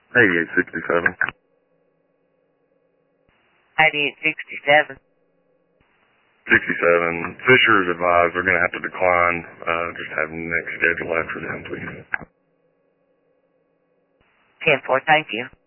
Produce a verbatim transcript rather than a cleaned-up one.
eighty-eight sixty-seven. eighty-eight sixty-seven. sixty-seven. Fisher's advised they're going to have to decline. Uh, just have next schedule after them, please. ten four, thank you.